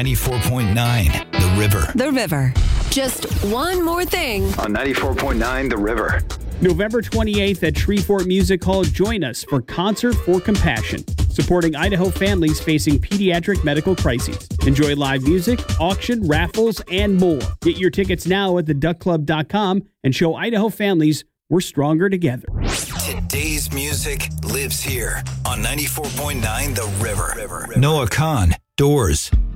94.9 The River. The River. Just one more thing. On 94.9 The River. November 28th at Treefort Music Hall, join us for Concert for Compassion, supporting Idaho families facing pediatric medical crises. Enjoy live music, auction, raffles, and more. Get your tickets now at theduckclub.com and show Idaho families we're stronger together. Today's music lives here on 94.9 The River. Noah Kahn, Doors.